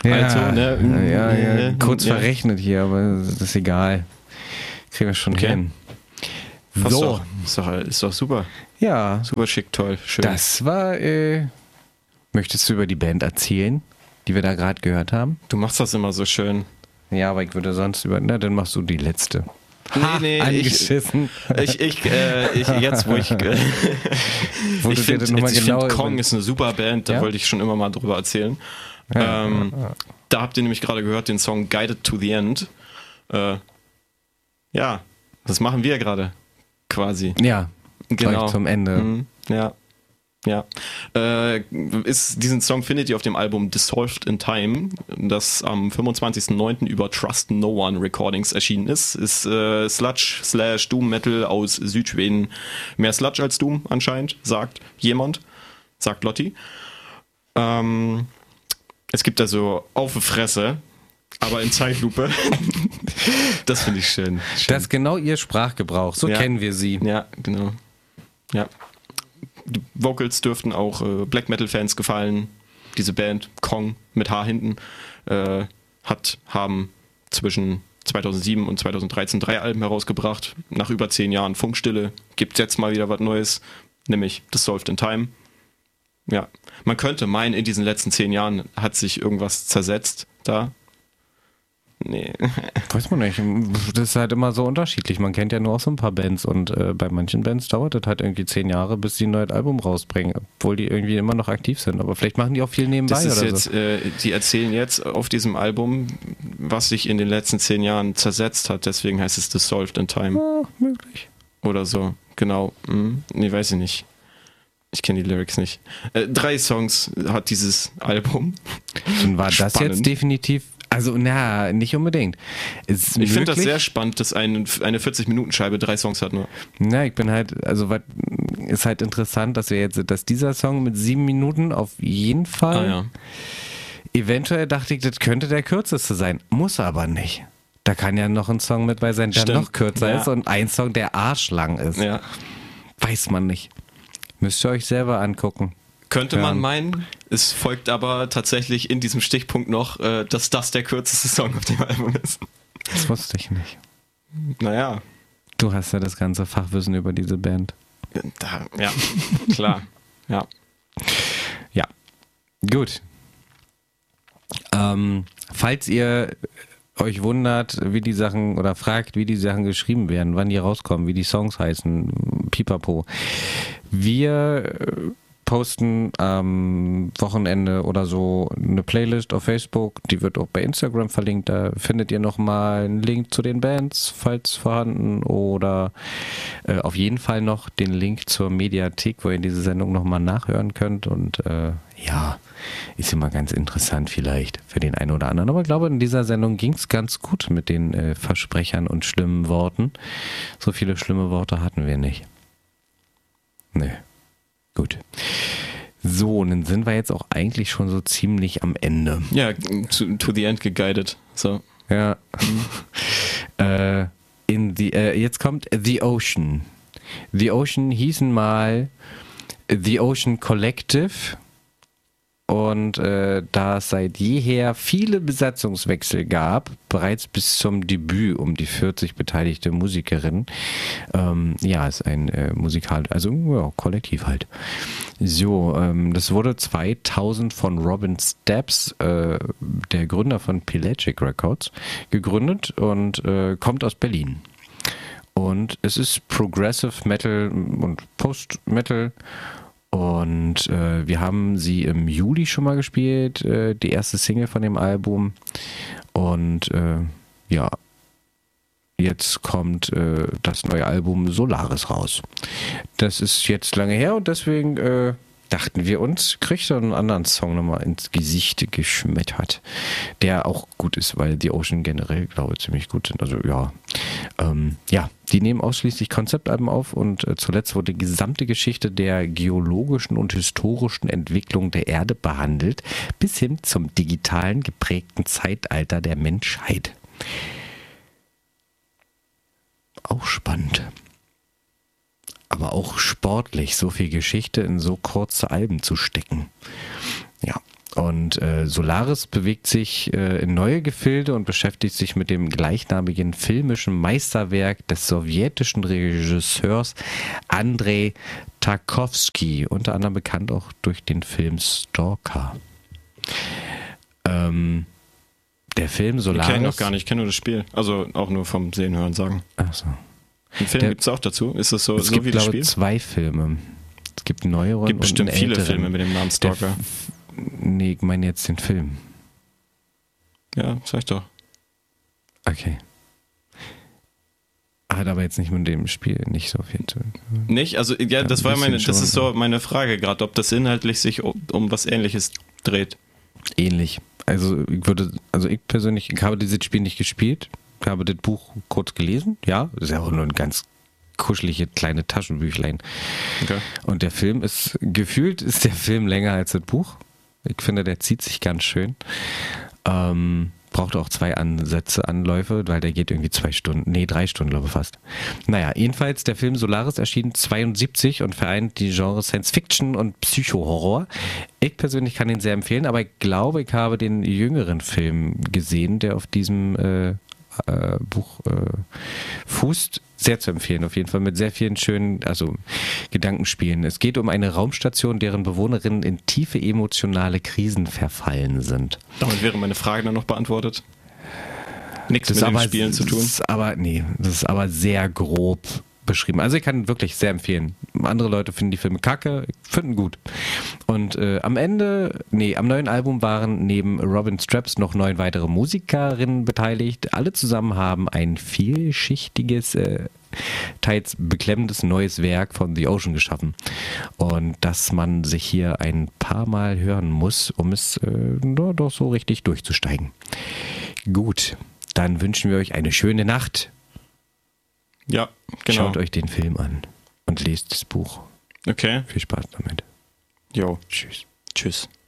Also, ne? Ja, kurz verrechnet hier, aber das ist egal. Kriegen wir schon hin. So. Ist doch super. Ja. Super schick, toll, schön. Das war, möchtest du über die Band erzählen, die wir da gerade gehört haben? Du machst das immer so schön. Ja, aber ich würde sonst dann machst du die letzte. Nee, angeschissen. Ich jetzt, wo ich ich finde, Kong ist eine super Band, da wollte ich schon immer mal drüber erzählen. Da habt ihr nämlich gerade gehört den Song Guided to the End. Ja, das machen wir gerade quasi. Ja, genau. Zum Ende. Ja. Diesen Song findet ihr auf dem Album Dissolved in Time, das am 25.09. über Trust No One Recordings erschienen ist. Ist Sludge/Doom Metal aus Südschweden. Mehr Sludge als Doom anscheinend, sagt jemand. Sagt Lotti. Es gibt also auf die Fresse, aber in Zeitlupe. Das finde ich schön. Das ist genau ihr Sprachgebrauch, so kennen wir sie. Ja, genau. Ja. Die Vocals dürften auch Black Metal Fans gefallen. Diese Band, Kong mit H hinten, haben zwischen 2007 und 2013 3 Alben herausgebracht. Nach über 10 Jahren Funkstille gibt es jetzt mal wieder was Neues, nämlich Dissolved in Time. Ja, man könnte meinen, in diesen letzten 10 Jahren hat sich irgendwas zersetzt da. Nee. Weiß man nicht. Das ist halt immer so unterschiedlich. Man kennt ja nur auch so ein paar Bands und bei manchen Bands dauert es halt irgendwie 10 Jahre, bis die ein neues Album rausbringen, obwohl die irgendwie immer noch aktiv sind. Aber vielleicht machen die auch viel nebenbei das ist oder jetzt, so. Die erzählen jetzt auf diesem Album, was sich in den letzten 10 Jahren zersetzt hat. Deswegen heißt es Dissolved in Time. Ja, möglich. Oder so. Genau. Nee, weiß ich nicht. Ich kenne die Lyrics nicht. 3 Songs hat dieses Album. Und war das jetzt definitiv... Also, nicht unbedingt. Ich finde das sehr spannend, dass eine 40-Minuten-Scheibe 3 Songs hat nur. Na, ich bin halt, also ist halt interessant, dass dieser Song mit 7 Minuten auf jeden Fall, eventuell dachte ich, das könnte der kürzeste sein. Muss aber nicht. Da kann ja noch ein Song mit bei sein, der noch kürzer ist und ein Song, der arschlang ist. Ja. Weiß man nicht. Müsst ihr euch selber angucken. Könnte man meinen, es folgt aber tatsächlich in diesem Stichpunkt noch, dass das der kürzeste Song auf dem Album ist. Das wusste ich nicht. Naja. Du hast ja das ganze Fachwissen über diese Band. Ja, klar. Ja. Ja, gut. Falls ihr euch wundert, wie die Sachen oder fragt, wie die Sachen geschrieben werden, wann die rauskommen, wie die Songs heißen, pipapo. Wir posten am Wochenende oder so eine Playlist auf Facebook, die wird auch bei Instagram verlinkt, da findet ihr nochmal einen Link zu den Bands, falls vorhanden, oder auf jeden Fall noch den Link zur Mediathek, wo ihr diese Sendung nochmal nachhören könnt und ist immer ganz interessant vielleicht für den einen oder anderen, aber ich glaube, in dieser Sendung ging es ganz gut mit den Versprechern und schlimmen Worten. So viele schlimme Worte hatten wir nicht. Nee. Gut. So, und dann sind wir jetzt auch eigentlich schon so ziemlich am Ende. Ja, to the end geguidet. So. Ja. Jetzt kommt The Ocean. The Ocean hießen mal The Ocean Collective. Und da es seit jeher viele Besatzungswechsel gab, bereits bis zum Debüt um die 40 beteiligte Musikerinnen, ist ein Kollektiv halt. So, das wurde 2000 von Robin Steps, der Gründer von Pelagic Records, gegründet und kommt aus Berlin. Und es ist Progressive Metal und Post-Metal. Und wir haben sie im Juli schon mal gespielt, die erste Single von dem Album. Und jetzt kommt das neue Album Solaris raus. Das ist jetzt lange her und deswegen dachten wir uns, kriegt er einen anderen Song nochmal ins Gesicht geschmettert, der auch gut ist, weil die Ocean generell, glaube ich, ziemlich gut sind. Also die nehmen ausschließlich Konzeptalben auf und zuletzt wurde die gesamte Geschichte der geologischen und historischen Entwicklung der Erde behandelt, bis hin zum digitalen geprägten Zeitalter der Menschheit. Auch spannend. Aber auch sportlich, so viel Geschichte in so kurze Alben zu stecken. Ja, und Und Solaris bewegt sich in neue Gefilde und beschäftigt sich mit dem gleichnamigen filmischen Meisterwerk des sowjetischen Regisseurs Andrei Tarkovsky, unter anderem bekannt auch durch den Film Stalker. Der Film Solaris... Ich kenne ihn noch gar nicht, ich kenne nur das Spiel. Also auch nur vom Sehen, Hören, Sagen. Ach so. Einen Film gibt es auch dazu? Ist das so, es so gibt, wie das glaube Spiel? Ich, 2 Filme. Es gibt neuere und Es gibt bestimmt viele älteren. Filme mit dem Namen Stalker. Nee, ich meine jetzt den Film. Ja, sag ich doch. Okay. Hat aber jetzt nicht mit dem Spiel nicht so viel zu tun. Nicht? Also ja, das war das ist so meine Frage gerade, ob das inhaltlich sich um was Ähnliches dreht. Ähnlich. Also ich persönlich, ich habe dieses Spiel nicht gespielt, ich habe das Buch kurz gelesen, ja, das ist ja auch nur ein ganz kuschelige kleine Taschenbüchlein. Okay. Und der Film gefühlt ist der Film länger als das Buch. Ich finde, der zieht sich ganz schön. Braucht auch 2 Anläufe, weil der geht irgendwie 3 Stunden, glaube ich fast. Naja, jedenfalls, der Film Solaris erschien 1972 und vereint die Genres Science Fiction und Psycho-Horror. Ich persönlich kann ihn sehr empfehlen, aber ich glaube, ich habe den jüngeren Film gesehen, der auf diesem Buch fußt. Sehr zu empfehlen, auf jeden Fall mit sehr vielen schönen, Gedankenspielen. Es geht um eine Raumstation, deren Bewohnerinnen in tiefe emotionale Krisen verfallen sind. Damit wäre meine Frage dann noch beantwortet. Nichts mit den Spielen zu tun. Das ist aber sehr grob beschrieben. Also ich kann wirklich sehr empfehlen. Andere Leute finden die Filme kacke, ich finde ihn gut. Und am neuen Album waren neben Robin Straps noch 9 weitere Musikerinnen beteiligt. Alle zusammen haben ein vielschichtiges, teils beklemmendes neues Werk von The Ocean geschaffen. Und dass man sich hier ein paar Mal hören muss, um es doch so richtig durchzusteigen. Gut, dann wünschen wir euch eine schöne Nacht. Ja, genau. Schaut euch den Film an und lest das Buch. Okay. Viel Spaß damit. Jo. Tschüss. Tschüss.